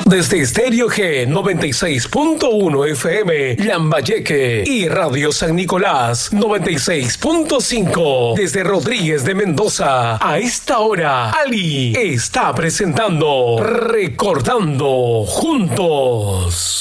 Desde Estéreo G 96.1 FM Lambayeque y Radio San Nicolás 96.5 desde Rodríguez de Mendoza. A esta hora, Ali está presentando Recordando Juntos.